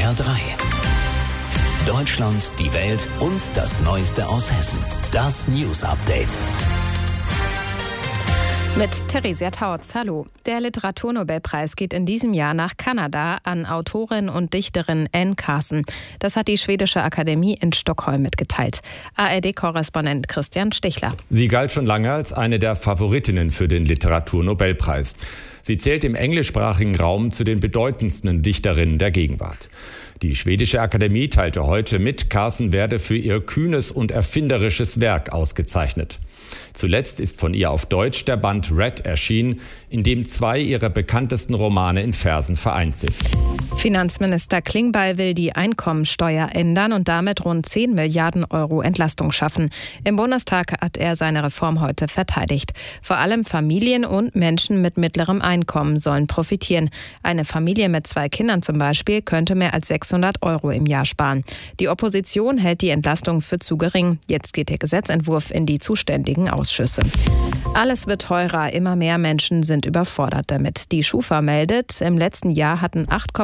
SWR 3. Deutschland, die Welt und das Neueste aus Hessen. Das News Update. Mit Theresia Tautz, hallo. Der Literaturnobelpreis geht in diesem Jahr nach Kanada an Autorin und Dichterin Anne Carson. Das hat die Schwedische Akademie in Stockholm mitgeteilt. ARD-Korrespondent Christian Stichler. Sie galt schon lange als eine der Favoritinnen für den Literaturnobelpreis. Sie zählt im englischsprachigen Raum zu den bedeutendsten Dichterinnen der Gegenwart. Die Schwedische Akademie teilte heute mit, Carson werde für ihr kühnes und erfinderisches Werk ausgezeichnet. Zuletzt ist von ihr auf Deutsch der Band Red erschienen, in dem 2 ihrer bekanntesten Romane in Versen vereint sind. Finanzminister Klingbeil will die Einkommensteuer ändern und damit rund 10 Milliarden Euro Entlastung schaffen. Im Bundestag hat er seine Reform heute verteidigt. Vor allem Familien und Menschen mit mittlerem Einkommen sollen profitieren. Eine Familie mit 2 Kindern zum Beispiel könnte mehr als 600 Euro im Jahr sparen. Die Opposition hält die Entlastung für zu gering. Jetzt geht der Gesetzentwurf in die zuständigen Ausschüsse. Alles wird teurer, immer mehr Menschen sind überfordert damit. Die Schufa meldet, im letzten Jahr hatten 8,5